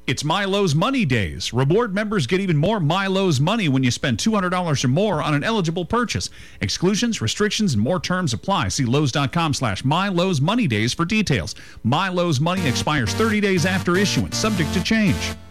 It's MyLowe's Money Days. Reward members get even more MyLowe's money when you spend $200 or more on an eligible purchase. Exclusions, restrictions, and more terms apply. See Lowe's.com/MyLowe's Money Days for details. MyLowe's money expires 30 days after issuance, subject to change.